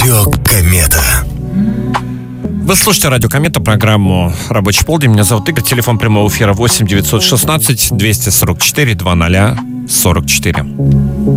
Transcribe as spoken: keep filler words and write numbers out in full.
Радио Комета. Вы слушаете Радио Комета, программу «Рабочий полдень». Меня зовут Игорь. Телефон прямого эфира восемь девятьсот шестнадцать двести сорок четыре двадцать сорок четыре.